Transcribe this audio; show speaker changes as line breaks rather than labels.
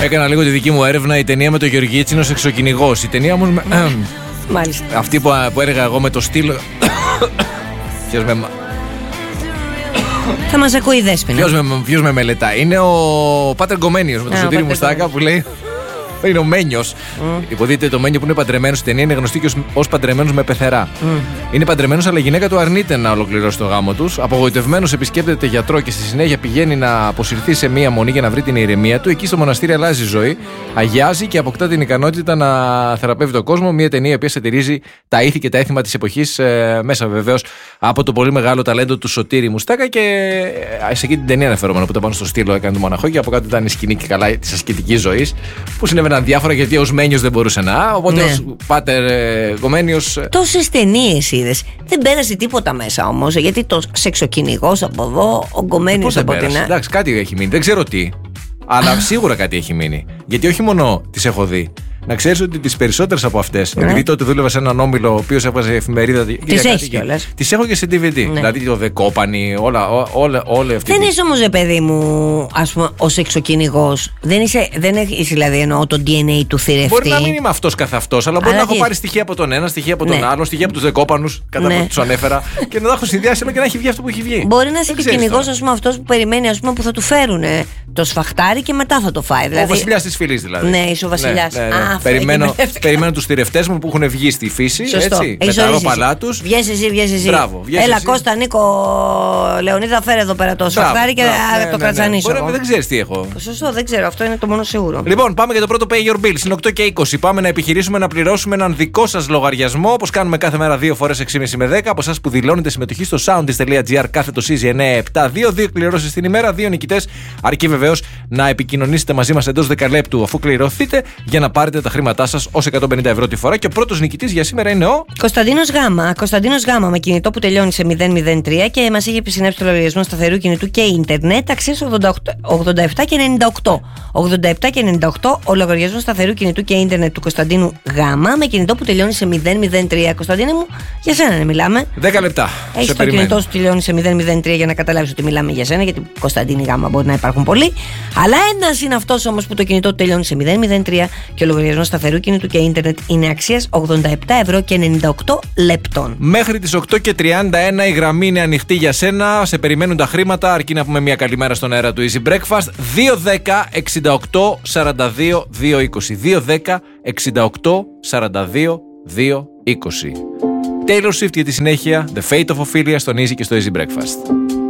Έκανα λίγο τη δική μου έρευνα. Η ταινία με τον Γεωργίτσι είναι ο σεξοκυνηγός. Η ταινία μου.
Μάλιστα.
Αυτή που έλεγα εγώ με το στυλ.
Θα μας ακούει η Δέσποινα.
Ποιος με μελετά? Είναι ο Πάτερ Γκομένιος με τον Σωτήρη Μουστάκα που λέει. Είναι ο Μένιος. Υποδείτε το Μένιο που είναι παντρεμένος. Η ταινία είναι γνωστή και ως παντρεμένος με πεθερά. Είναι παντρεμένος, αλλά η γυναίκα του αρνείται να ολοκληρώσει το γάμο τους. Απογοητευμένος επισκέπτεται γιατρό και στη συνέχεια πηγαίνει να αποσυρθεί σε μία μονή για να βρει την ηρεμία του. Εκεί στο μοναστήρι αλλάζει ζωή, αγιάζει και αποκτά την ικανότητα να θεραπεύει τον κόσμο. Μία ταινία που σατυρίζει τα ήθη και τα έθιμα της εποχής, μέσα βεβαίως από το πολύ μεγάλο ταλέντο του Σωτήρη Μουστάκα. Και σε εκεί την ταινία αναφερόμενο που ήταν πάνω στο στήλο, έκανε το μοναχό και από κάτω ήταν η σκηνή και καλά της ασκητικής ζωής που συνέβαιναν διάφορα γιατί ως Μένιος δεν μπορούσε να. Οπότε ως Πάτερ Γκομένιος. Τόσες
ταινίες είδες. Δεν πέρασε τίποτα μέσα όμως. Γιατί το σεξοκυνηγός από εδώ, ο Γκομένιος από την.
Εντάξει, κάτι έχει μείνει. Δεν ξέρω τι. Αλλά σίγουρα κάτι έχει μείνει. Γιατί όχι μόνο τις έχω δει. Να ξέρεις ότι τις περισσότερες από αυτές, επειδή τότε δούλευα σε έναν όμιλο ο οποίος έβαζε εφημερίδα.
Τις έχεις κιόλας.
Τις έχω και σε DVD. Δηλαδή το Δεκόπανη, όλα αυτή.
Δεν είσαι όμως, παιδί μου, ας πούμε, ο σεξοκυνηγός. Δεν έχεις δηλαδή εννοώ το DNA του θηρευτή.
Μπορεί να μην είμαι αυτός καθ' αυτός, αλλά μπορεί να έχω πάρει στοιχεία από τον ένα, στοιχεία από τον άλλο, στοιχεία από τους Δεκόπανους, κατά που τους ανέφερα, και να τα έχω συνδυάσει και να έχει βγει αυτό που έχει βγει.
Μπορεί να είσαι και κυνηγός, ας πούμε, αυτός που περιμένει, ας πούμε, που θα του φέρουν το σφαχτάρι και μετά θα το φάει.
Ο βασιλιάς της φυλής δηλαδή.
Ναι, είσαι ο βασιλιάς.
Περιμένω τους θηρευτές μου που έχουν βγει στη φύση.
Σωστό.
Έτσι, με τα ρόπαλά τους.
Βγες εσύ.
Μπράβο,
έλα, Κώστα, Νίκο, Λεωνίδα, φέρε εδώ πέρα το σφαχτάρι και το κρατσανίσω.
Δεν ξέρεις τι έχω.
Σωστό, δεν ξέρω. Αυτό είναι το μόνο σίγουρο.
Λοιπόν, πάμε για το πρώτο Pay Your Bills. Είναι 8 και 20. Πάμε να επιχειρήσουμε να πληρώσουμε έναν δικό σας λογαριασμό. Όπως κάνουμε κάθε μέρα 2 φορές 6,5 με 10. Από εσάς που δηλώνετε συμμετοχή στο soundis.gr κάθετο Easy 972. 2 κληρώσεις την ημέρα, 2 νικητές. Αρκεί βεβαίως να επικοινωνήσετε μαζί μας εντός 10 λεπτού αφού κληρωθείτε για να πάρετε τα χρήματά σας ως 150 ευρώ τη φορά. Και ο πρώτος νικητής για σήμερα είναι ο
Κωνσταντίνος Γάμα. Κωνσταντίνος Γάμα με κινητό που τελειώνει σε 003 και μας είχε επισυνέψει το λογαριασμό σταθερού κινητού και ίντερνετ αξίας 87 και 98. 87 και 98 ο λογαριασμός σταθερού κινητού και ίντερνετ του Κωνσταντίνου Γάμα με κινητό που τελειώνει σε 003. Κωνσταντίνε μου, για σένα να μιλάμε.
10 λεπτά.
Έχεις το κινητό σου τελειώνει σε 003 για να καταλάβεις ότι μιλάμε για σένα, γιατί Κωνσταντίνη Γάμα μπορεί να υπάρχουν πολλοί. Αλλά ένας είναι αυτός όμως που το κινητό του τελειώνει σε 003 και ο λογαριασμός σταθερού κινητού και ίντερνετ είναι αξίας 87 ευρώ και 98 λεπτών.
Μέχρι τις 8 και 31 η γραμμή είναι ανοιχτή για σένα. Σε περιμένουν τα χρήματα, αρκεί να πούμε μια καλημέρα στον αέρα του Easy Breakfast. 210 68 42 220. 210 68 42 220. Taylor Swift για τη συνέχεια. The Fate of Ophelia στον Easy και στο Easy Breakfast.